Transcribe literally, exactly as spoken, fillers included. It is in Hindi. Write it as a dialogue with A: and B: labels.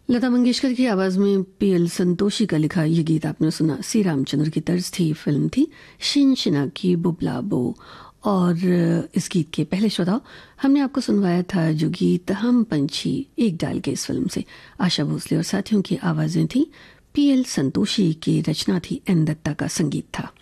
A: लता मंगेशकर की आवाज में पी एल संतोषी का लिखा ये गीत आपने सुना। सी रामचंद्र की तर्ज थी, फिल्म थी शिन शिना की बुबला बो। और इस गीत के पहले श्रोताओ हमने आपको सुनवाया था जो गीत हम पंछी एक डाल के, इस फिल्म से आशा भोसले और साथियों की आवाजें थी। पी एल संतोषी की रचना थी, एन दत्ता का संगीत था।